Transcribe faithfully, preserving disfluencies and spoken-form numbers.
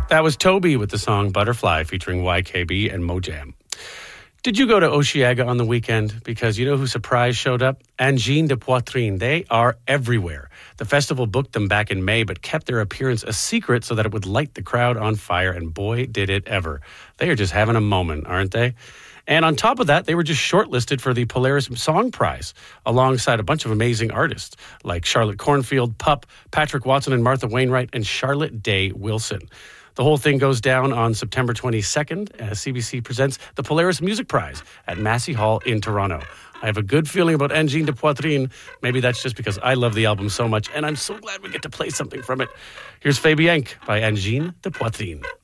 That was Toby with the song Butterfly featuring Y K B and Mojam. Did you go to Osheaga on the weekend? Because you know who surprise showed up? Angine de Poitrine. They are everywhere. The festival booked them back in May, but kept their appearance a secret so that it would light the crowd on fire, and boy, did it ever. They are just having a moment, aren't they? And on top of that, they were just shortlisted for the Polaris Song Prize, alongside a bunch of amazing artists like Charlotte Cornfield, Pup, Patrick Watson and Martha Wainwright, and Charlotte Day Wilson. The whole thing goes down on September twenty-second as C B C presents the Polaris Music Prize at Massey Hall in Toronto. I have a good feeling about Angine de Poitrine. Maybe that's just because I love the album so much, and I'm so glad we get to play something from it. Here's Fabienque by Angine de Poitrine.